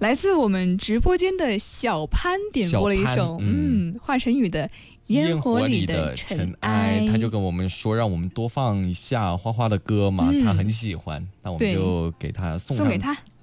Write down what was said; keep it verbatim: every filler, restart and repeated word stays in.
来自我们直播间的小潘点播了一首嗯，嗯华晨宇的烟火里的尘埃， 他就跟我们说让我们多放一下花花的歌嘛、嗯、他很喜欢，那我们就给他送上送给他